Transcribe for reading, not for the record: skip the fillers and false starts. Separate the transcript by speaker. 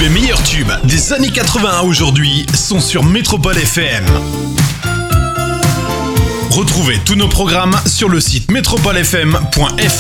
Speaker 1: les meilleurs tubes des années 80 à aujourd'hui sont sur Métropole FM. Retrouvez tous nos programmes sur le site metropolefm.fr.